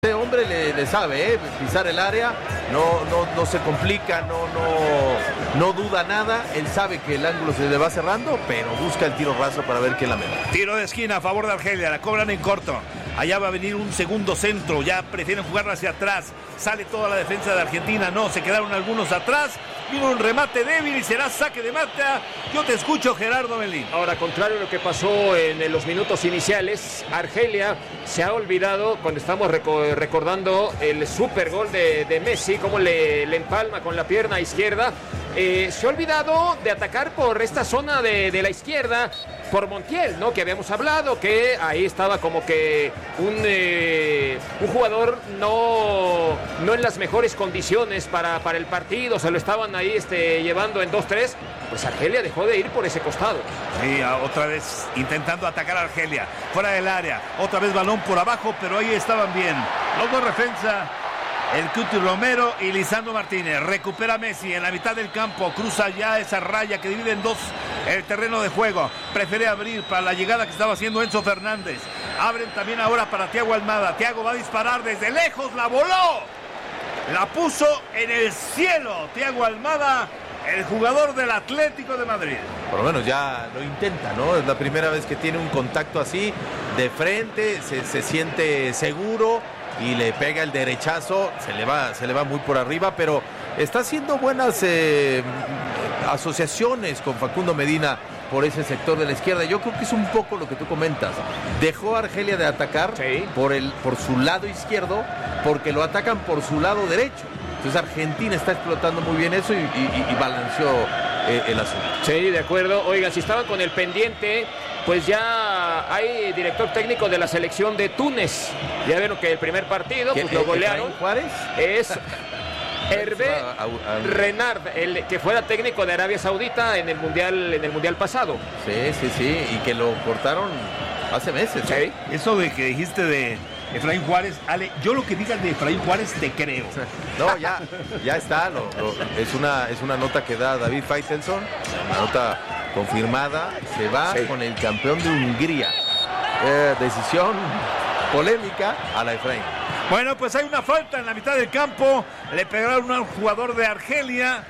Este hombre le sabe pisar el área, no se complica, no duda nada. Él sabe que el ángulo se le va cerrando, pero busca el tiro raso para ver quién la mete. Tiro de esquina a favor de Argelia, la cobran en corto. Allá va a venir un segundo centro, ya prefieren jugarla hacia atrás. Sale toda la defensa de Argentina, no, se quedaron algunos atrás. Vino un remate débil y será saque de mata. Yo te escucho, Gerardo Melín. Ahora, contrario a lo que pasó en los minutos iniciales, Argelia se ha olvidado, cuando estamos recordando el super gol de Messi, cómo le empalma con la pierna izquierda, se ha olvidado de atacar por esta zona de la izquierda, por Montiel, ¿no? Que habíamos hablado, que ahí estaba como que un jugador no en las mejores condiciones para el partido, se lo estaban ahí llevando en 2-3, pues Argelia dejó de ir por ese costado. Sí, otra vez intentando atacar a Argelia, fuera del área, otra vez balón por abajo, pero ahí estaban bien los dos defensas. El Cuti Romero y Lisandro Martínez. Recupera Messi en la mitad del campo. Cruza ya esa raya que divide en dos el terreno de juego. Prefiere abrir para la llegada que estaba haciendo Enzo Fernández. Abren también ahora para Thiago Almada. Thiago va a disparar desde lejos. La voló. La puso en el cielo. Thiago Almada, el jugador del Atlético de Madrid. Por lo menos ya lo intenta, ¿no? Es la primera vez que tiene un contacto así de frente. Se siente seguro. Y le pega el derechazo, se le va muy por arriba, pero está haciendo buenas asociaciones con Facundo Medina por ese sector de la izquierda. Yo creo que es un poco lo que tú comentas. Dejó a Argelia de atacar por su lado izquierdo, porque lo atacan por su lado derecho. Entonces Argentina está explotando muy bien eso y balanceó el asunto. Sí, de acuerdo. Oigan, si estaban con el pendiente, pues ya hay director técnico de la selección de Túnez. Ya vieron que el primer partido pues lo golearon. ¿Juárez? Es Hervé Renard, el que fuera técnico de Arabia Saudita en el mundial pasado. Sí, y que lo cortaron hace meses. Sí. Eso de que dijiste de Efraín Juárez, Ale, yo lo que digas de Efraín Juárez te creo. No, ya está. Es una nota que da David Faitelson, una nota confirmada. Se va con el campeón de Hungría. Decisión polémica a la Efraín. Bueno, pues hay una falta en la mitad del campo. Le pegaron a un jugador de Argelia.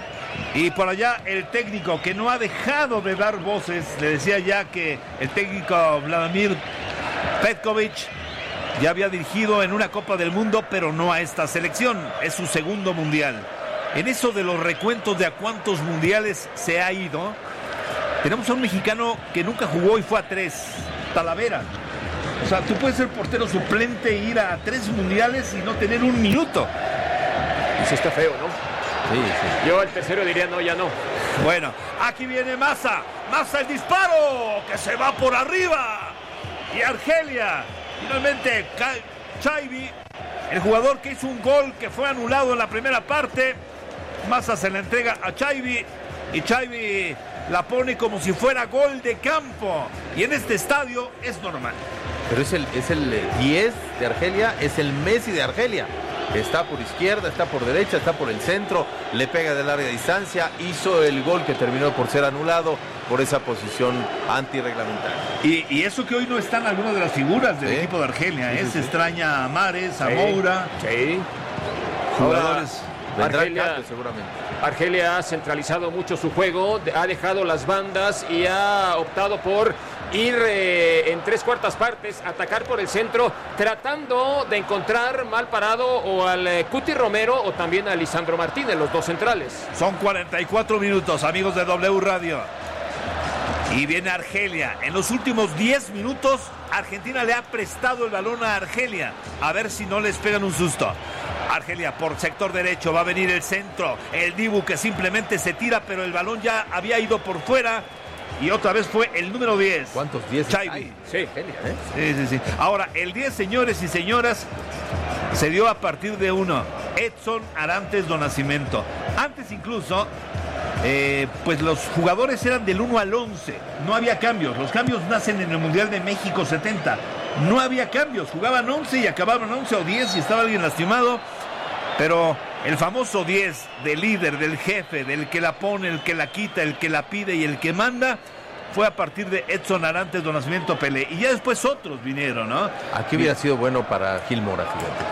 Y por allá el técnico, que no ha dejado de dar voces. Le decía ya que el técnico Vladimir Petkovic ya había dirigido en una Copa del Mundo, pero no a esta selección. Es su segundo mundial. En eso de los recuentos de a cuántos mundiales se ha ido, tenemos a un mexicano que nunca jugó y fue a 3, Talavera. O sea, tú puedes ser portero suplente e ir a 3 mundiales y no tener un minuto. Eso está feo, ¿no? Sí. Yo al tercero diría no, ya no. Bueno, aquí viene Massa el disparo, que se va por arriba. Y Argelia, finalmente Chaibi, el jugador que hizo un gol que fue anulado en la primera parte. Massa se la entrega a Chaibi y Chaibi la pone como si fuera gol de campo. Y en este estadio es normal. Pero es el 10 de Argelia, es el Messi de Argelia. Está por izquierda, está por derecha, está por el centro, le pega de larga distancia, hizo el gol que terminó por ser anulado por esa posición antirreglamentaria. Y eso que hoy no están algunas de las figuras del equipo de Argelia, se extraña a Mares, a Moura. Sí. Jugadores. Argelia, seguramente. Argelia ha centralizado mucho su juego, ha dejado las bandas y ha optado por ir en 3/4 partes, atacar por el centro, tratando de encontrar mal parado o al Cuti Romero o también a Lisandro Martínez, los dos centrales. Son 44 minutos, amigos de W Radio. Y viene Argelia. En los últimos 10 minutos, Argentina le ha prestado el balón a Argelia. A ver si no les pegan un susto. Argelia por sector derecho, va a venir el centro. El Dibu que simplemente se tira, pero el balón ya había ido por fuera. Y otra vez fue el número 10. ¿Cuántos 10? Chaibi. Sí. Sí. Ahora, el 10, señores y señoras, se dio a partir de uno. Edson Arantes do Nascimento. Antes incluso, pues los jugadores eran del 1 al 11. No había cambios. Los cambios nacen en el Mundial de México 70. No había cambios. Jugaban 11 y acababan 11 o 10 si estaba alguien lastimado. Pero el famoso 10 del líder, del jefe, del que la pone, el que la quita, el que la pide y el que manda, fue a partir de Edson Arantes do Nascimento Pelé. Y ya después otros vinieron, ¿no? Aquí hubiera sido bueno para Gil Mora, fíjate.